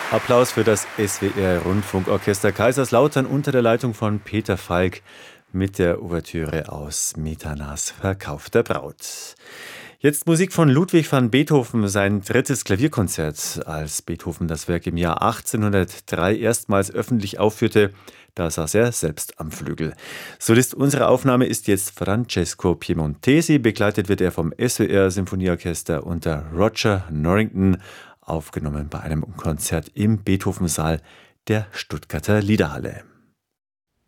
Applaus für das SWR-Rundfunkorchester Kaiserslautern unter der Leitung von Peter Falk mit der Ouvertüre aus Smetanas Verkauf der Braut. Jetzt Musik von Ludwig van Beethoven, sein drittes Klavierkonzert. Als Beethoven das Werk im Jahr 1803 erstmals öffentlich aufführte, da saß er selbst am Flügel. Solist unserer Aufnahme ist jetzt Francesco Piemontesi, begleitet wird er vom SWR-Symphonieorchester unter Roger Norrington, aufgenommen bei einem Konzert im Beethovensaal der Stuttgarter Liederhalle.